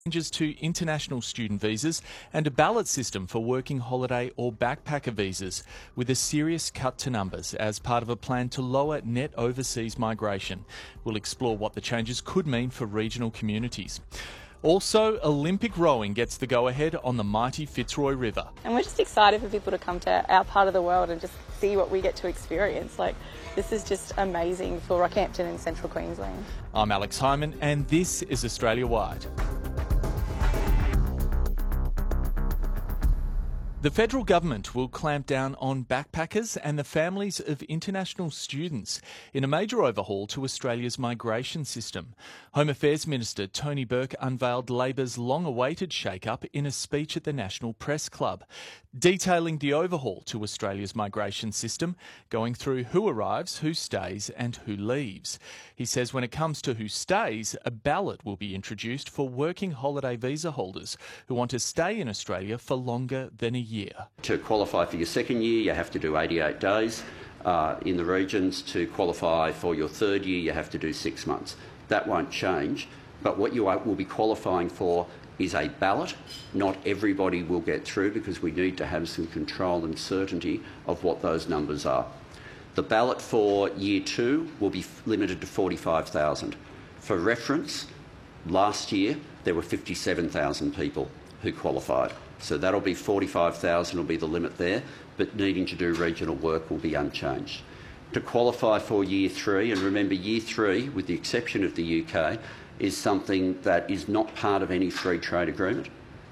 Changes to international student visas and a ballot system for working holiday or backpacker visas, with a serious cut to numbers as part of a plan to lower net overseas migration. We'll explore what the changes could mean for regional communities. Also, Olympic rowing gets the go-ahead on the mighty Fitzroy River. And we're just excited for people to come to our part of the world and just see what we get to experience. This is just amazing for Rockhampton and Central Queensland. I'm Alex Hyman, and this is Australia Wide. The federal government will clamp down on backpackers and the families of international students in a major overhaul to Australia's migration system. Home Affairs Minister Tony Burke unveiled Labor's long-awaited shake-up in a speech at the National Press Club, detailing the overhaul to Australia's migration system, going through who arrives, who stays and who leaves. He says when it comes to who stays, a ballot will be introduced for working holiday visa holders who want to stay in Australia for longer than a year. To qualify for your second year, you have to do 88 days. In the regions, to qualify for your third year, you have to do 6 months. That won't change, but what you will be qualifying for is a ballot. Not everybody will get through because we need to have some control and certainty of what those numbers are. The ballot for year 2 will be limited to 45,000. For reference, last year there were 57,000 people who qualified. So that'll be 45,000 will be the limit there, but needing to do regional work will be unchanged. To qualify for year 3, and remember year 3, with the exception of the UK, is something that is not part of any free trade agreement.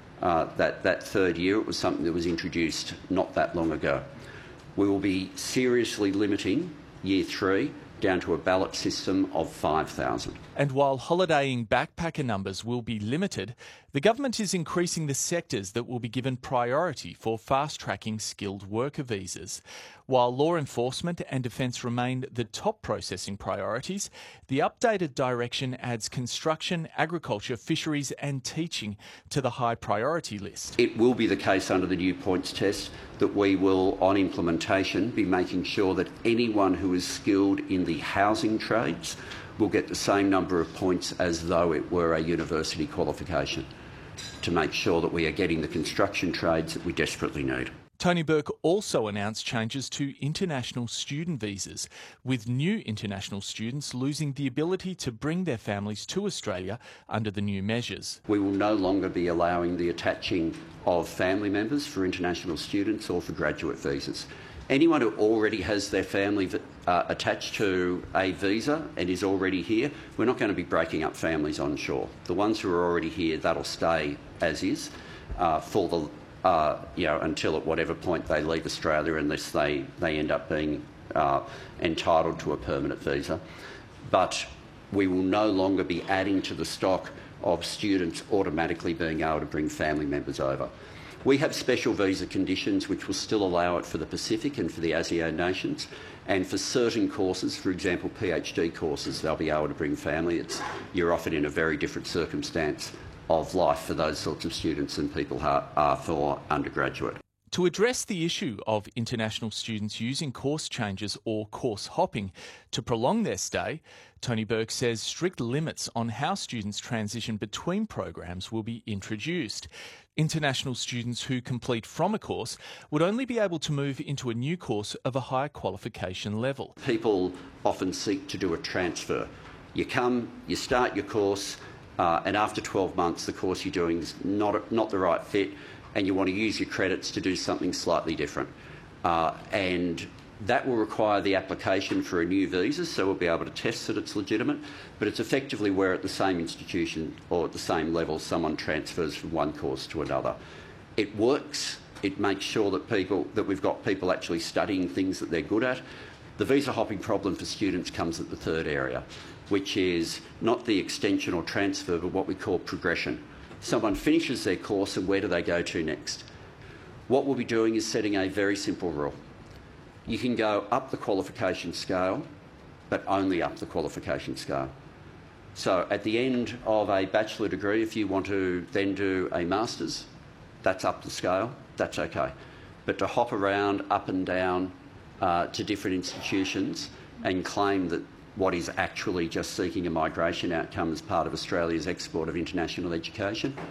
That third year, it was something that was introduced not that long ago. We will be seriously limiting year 3 down to a ballot system of 5,000. And while holidaying backpacker numbers will be limited, the government is increasing the sectors that will be given priority for fast-tracking skilled worker visas. While law enforcement and defence remain the top processing priorities, the updated direction adds construction, agriculture, fisheries and teaching to the high priority list. It will be the case under the new points test that we will, on implementation, be making sure that anyone who is skilled in the housing trades will get the same number of points as though it were a university qualification, to make sure that we are getting the construction trades that we desperately need. Tony Burke also announced changes to international student visas, with new international students losing the ability to bring their families to Australia under the new measures. We will no longer be allowing the attaching of family members for international students or for graduate visas. Anyone who already has their family attached to a visa and is already here, we're not going to be breaking up families on shore. The ones who are already here, that'll stay as is for the until at whatever point they leave Australia, unless they end up being entitled to a permanent visa. But we will no longer be adding to the stock of students automatically being able to bring family members over. We have special visa conditions which will still allow it for the Pacific and for the ASEAN nations, and for certain courses, for example PhD courses, they'll be able to bring family. You're often in a very different circumstance of life for those sorts of students than people are for undergraduate. To address the issue of international students using course changes or course hopping to prolong their stay, Tony Burke says strict limits on how students transition between programs will be introduced. International students who complete from a course would only be able to move into a new course of a higher qualification level. People often seek to do a transfer. You come, you start your course, and after 12 months the course you're doing is not the right fit, and you want to use your credits to do something slightly different. And that will require the application for a new visa, so we'll be able to test that it's legitimate, but it's effectively where at the same institution or at the same level someone transfers from one course to another. It works. It makes sure that we've got people actually studying things that they're good at. The visa hopping problem for students comes at the third area, which is not the extension or transfer, but what we call progression. Someone finishes their course and where do they go to next? What we'll be doing is setting a very simple rule. You can go up the qualification scale, but only up the qualification scale. So at the end of a bachelor degree, if you want to then do a master's, that's up the scale, that's okay. But to hop around up and down to different institutions and claim that what is actually just seeking a migration outcome as part of Australia's export of international education.